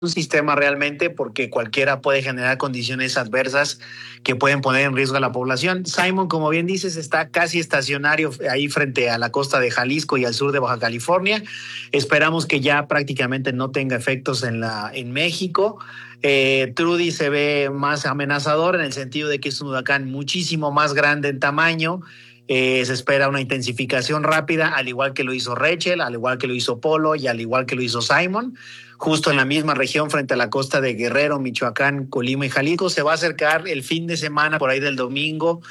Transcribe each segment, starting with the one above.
un sistema realmente, porque cualquiera puede generar condiciones adversas que pueden poner en riesgo a la población. Simon, como bien dices, está casi estacionario ahí frente a la costa de Jalisco y al sur de Baja California. Esperamos que ya prácticamente no tenga efectos en México. Trudy se ve más amenazador en el sentido de que es un huracán muchísimo más grande en tamaño. Se espera una intensificación rápida, al igual que lo hizo Rachel, al igual que lo hizo Polo y al igual que lo hizo Simon. Justo en la misma región, frente a la costa de Guerrero, Michoacán, Colima y Jalisco, se va a acercar el fin de semana, por ahí del domingo,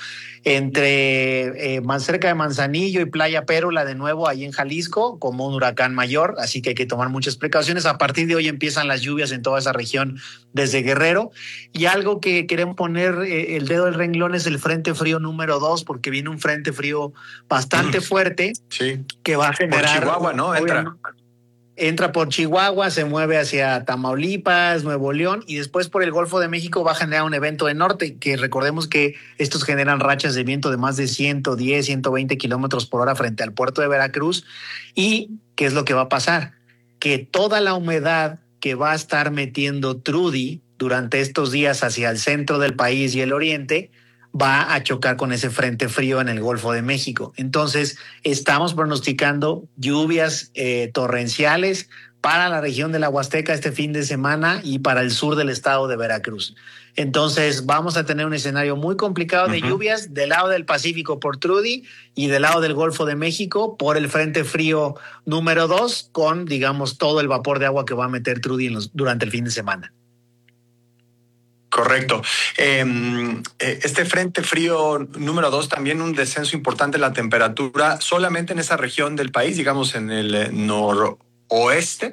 más cerca de Manzanillo y Playa Pérola, de nuevo ahí en Jalisco, como un huracán mayor, así que hay que tomar muchas precauciones. A partir de hoy empiezan las lluvias en toda esa región desde Guerrero, y algo que queremos poner el dedo del renglón es el frente frío número 2, porque viene un frente frío bastante fuerte, sí, que va a generar... Por Chihuahua, ¿no? Entra por Chihuahua, se mueve hacia Tamaulipas, Nuevo León, y después por el Golfo de México va a generar un evento de norte, que recordemos que estos generan rachas de viento de más de 110, 120 kilómetros por hora frente al puerto de Veracruz. ¿Y qué es lo que va a pasar? Que toda la humedad que va a estar metiendo Trudy durante estos días hacia el centro del país y el oriente va a chocar con ese frente frío en el Golfo de México. Entonces, estamos pronosticando lluvias torrenciales para la región de la Huasteca este fin de semana y para el sur del estado de Veracruz. Entonces, vamos a tener un escenario muy complicado de lluvias del lado del Pacífico por Trudy y del lado del Golfo de México por el frente frío número 2, con, digamos, todo el vapor de agua que va a meter Trudy durante el fin de semana. Correcto. Este frente frío número 2, también un descenso importante en la temperatura solamente en esa región del país, digamos en el noroeste,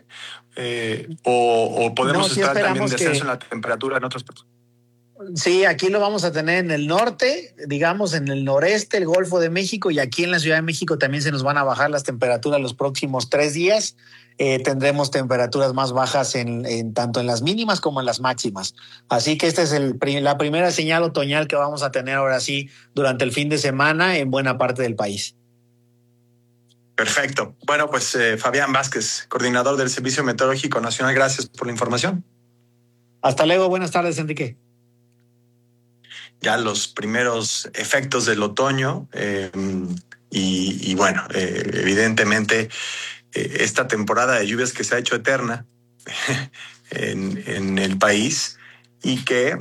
o podemos esperar también descenso en la temperatura en otras partes. Sí, aquí lo vamos a tener en el norte, digamos en el noreste, el Golfo de México, y aquí en la Ciudad de México también se nos van a bajar las temperaturas los próximos 3 días. Tendremos temperaturas más bajas tanto en las mínimas como en las máximas. Así que esta es la primera señal otoñal que vamos a tener ahora sí durante el fin de semana en buena parte del país. Perfecto. Bueno, pues Fabián Vázquez, coordinador del Servicio Meteorológico Nacional, gracias por la información. Hasta luego, buenas tardes, Enrique. Ya los primeros efectos del otoño y bueno, evidentemente esta temporada de lluvias que se ha hecho eterna en el país y que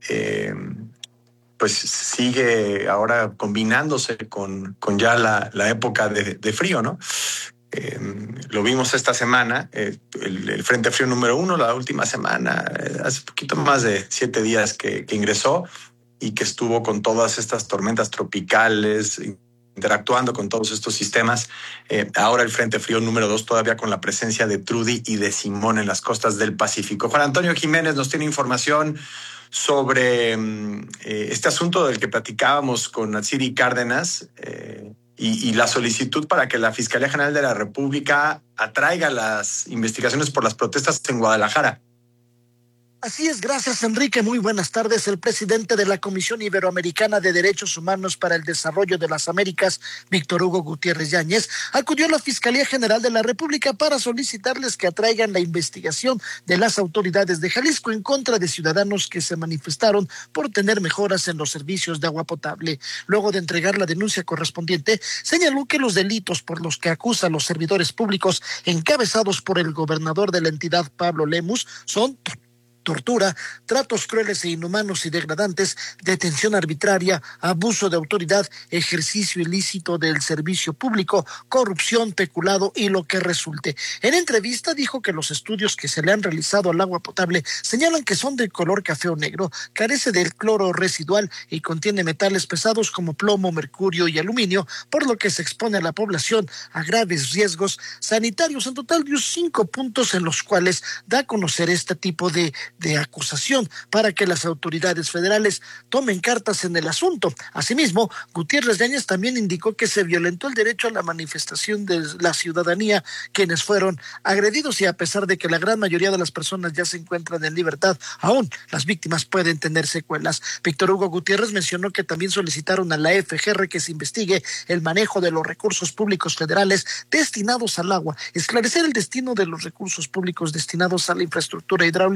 pues sigue ahora combinándose con ya la época de frío, ¿no? Lo vimos esta semana, el Frente Frío número 1, la última semana, hace poquito más de 7 días que ingresó y que estuvo con todas estas tormentas tropicales, interactuando con todos estos sistemas. Ahora el Frente Frío número 2, todavía con la presencia de Trudy y de Simón en las costas del Pacífico. Juan Antonio Jiménez nos tiene información sobre este asunto del que platicábamos con Atsiri Cárdenas y la solicitud para que la Fiscalía General de la República atraiga las investigaciones por las protestas en Guadalajara. Así es, gracias Enrique, muy buenas tardes. El presidente de la Comisión Iberoamericana de Derechos Humanos para el Desarrollo de las Américas, Víctor Hugo Gutiérrez Yáñez, acudió a la Fiscalía General de la República para solicitarles que atraigan la investigación de las autoridades de Jalisco en contra de ciudadanos que se manifestaron por tener mejoras en los servicios de agua potable. Luego de entregar la denuncia correspondiente, señaló que los delitos por los que acusa a los servidores públicos encabezados por el gobernador de la entidad, Pablo Lemus, son tortura, tratos crueles e inhumanos y degradantes, detención arbitraria, abuso de autoridad, ejercicio ilícito del servicio público, corrupción, peculado y lo que resulte. En entrevista dijo que los estudios que se le han realizado al agua potable señalan que son de color café o negro, carece del cloro residual y contiene metales pesados como plomo, mercurio y aluminio, por lo que se expone a la población a graves riesgos sanitarios. En total dio 5 puntos en los cuales da a conocer este tipo de de acusación para que las autoridades federales tomen cartas en el asunto. Asimismo, Gutiérrez Yáñez también indicó que se violentó el derecho a la manifestación de la ciudadanía, quienes fueron agredidos, y a pesar de que la gran mayoría de las personas ya se encuentran en libertad, aún las víctimas pueden tener secuelas. Víctor Hugo Gutiérrez mencionó que también solicitaron a la FGR que se investigue el manejo de los recursos públicos federales destinados al agua, esclarecer el destino de los recursos públicos destinados a la infraestructura hidráulica